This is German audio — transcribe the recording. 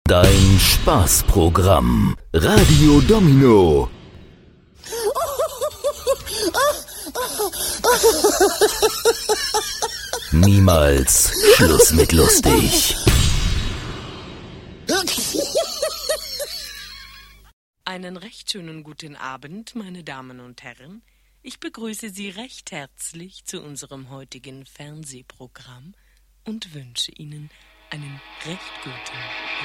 Dein Spaßprogramm Radio Domino. Niemals Schluss mit lustig. Einen recht schönen guten Abend, meine Damen und Herren. Ich begrüße Sie recht herzlich zu unserem heutigen Fernsehprogramm und wünsche Ihnen einen recht guten